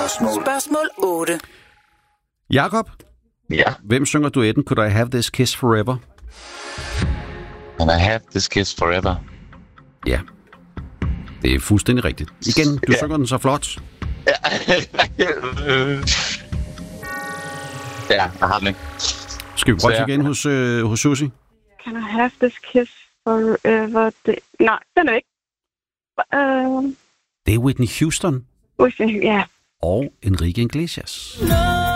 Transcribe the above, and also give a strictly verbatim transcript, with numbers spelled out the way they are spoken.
Spørgsmål. Spørgsmål otte. Jakob, Ja. hvem synger duetten Could I Have This Kiss Forever? And I have this kiss forever. Ja, det er fuldstændig rigtigt. Igen, du Ja. synger den så flot. Ja, ja jeg har den ikke. Skal vi prøve Så det ja. igen hos, øh, hos Susie? Can I have this kiss forever? Det... Nej, den er ikke. Uh, Det er Whitney Houston ja. og Enrique Iglesias.